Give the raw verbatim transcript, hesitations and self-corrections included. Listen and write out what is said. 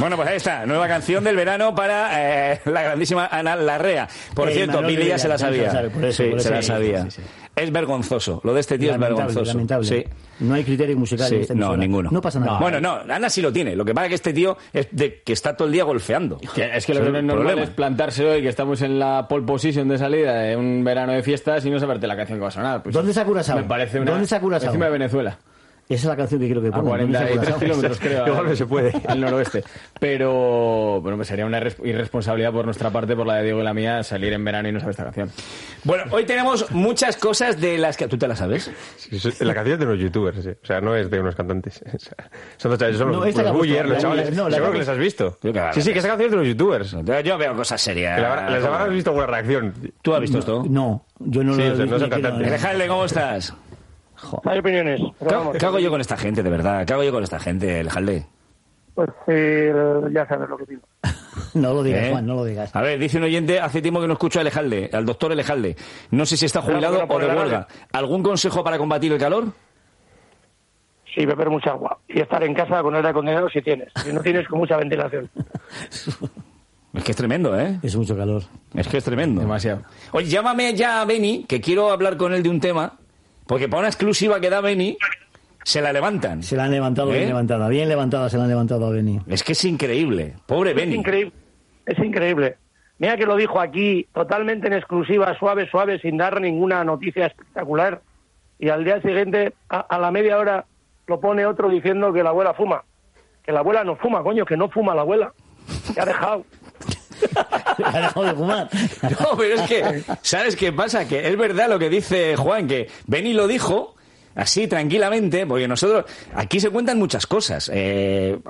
Bueno, pues ahí está, nueva canción del verano para eh, la grandísima Ana Larrea. Por Eh, cierto, Manuel Billy ya Villar, se la sabía. se la sabe, por eso, sí, por se eso. la sabía. Sí, sí, sí. Es vergonzoso, lo de este tío Lamentable, es vergonzoso. lamentable. Sí. No hay criterio musical Sí, en esta no, emisora. ninguno. No pasa nada. Bueno, no, Ana sí lo tiene. Lo que pasa es que este tío es de que está todo el día golfeando. Que es que lo Ese que no es es el normal problema. es plantarse hoy, que estamos en la pole position de salida de un verano de fiestas y no saberte la canción que va a sonar. Pues ¿Dónde se ha Curazao? Me parece una... ¿Dónde se ha Curazao? Encima de Venezuela. Esa es la canción que quiero que A pongan. cuarenta y tres kilómetros, creo. Igual no al- se puede. Al noroeste. Pero, bueno, pues sería una irres- irresponsabilidad por nuestra parte, por la de Diego y la mía, salir en verano y no saber esta canción. Bueno, hoy tenemos muchas cosas de las que... ¿Tú te las sabes? Sí, eso- la canción es de unos youtubers, sí. O sea, no es de unos cantantes. O sea, son los chavales, son No, los, esta los la Buller, busco, los la chavales. Buller, no, la Seguro que- que les has visto. Yo que la- Sí, sí, que esa canción es de los youtubers. Yo veo cosas serias. Que la- les habrás visto alguna reacción. ¿Tú has visto esto? No, yo no Sí, lo o sea, he no visto. son cantantes. Alejandro, ¿cómo estás? Hay opiniones. pero ¿Qué, vamos, qué hago yo con esta gente, de verdad? ¿Qué hago yo con esta gente, Alejandro? Pues eh, ya sabes lo que pienso. No lo digas, ¿Eh? Juan, no lo digas. A ver, dice un oyente, hace tiempo que no escucho a Alejandro, al doctor Alejandro. No sé si está jubilado Pero, pero, o de por la huelga. ¿Algún consejo para combatir el calor? Sí, beber mucha agua. Y estar en casa con aire acondicionado si tienes. Si no tienes, con mucha ventilación. Es que es tremendo, ¿eh? Es mucho calor. Es que es tremendo. Demasiado. Oye, llámame ya a Beni, que quiero hablar con él de un tema, porque para una exclusiva que da Beni, se la levantan. Se la han levantado ¿Eh? bien levantada. Bien levantada se la han levantado a Beni. Es que es increíble. Pobre Es Beni. increíble. Es increíble. Mira que lo dijo aquí, totalmente en exclusiva, suave, suave, sin dar ninguna noticia espectacular. Y al día siguiente, a, a la media hora, lo pone otro diciendo que la abuela fuma. Que la abuela no fuma, coño, que no fuma la abuela. Que ha dejado. Ha dejado de fumar. No, pero es que, ¿sabes qué pasa? Que es verdad lo que dice Juan, que Beni lo dijo así tranquilamente, porque nosotros, aquí se cuentan muchas cosas. Eh,